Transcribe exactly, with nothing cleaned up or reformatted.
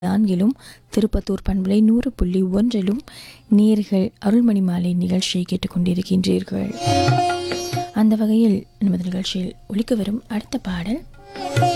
நான்கிலும் திருப்பத்தூர் பண்பலை நூறு புள்ளி ஒன்றிலும் நேர்கள் அருள்மணி மாலை நிகழ்ச்சியை கேட்டுக்கொண்டிருக்கின்றீர்கள். அந்த வகையில் நமது நிகழ்ச்சியில் ஒலிக்க வரும் அடுத்த பாடல்